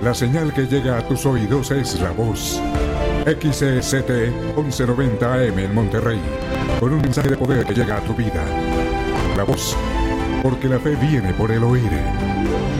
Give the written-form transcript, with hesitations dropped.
La señal que llega a tus oídos es La Voz. XCT 1190 AM en Monterrey, con un mensaje de poder que llega a tu vida. La Voz, porque la fe viene por el oír.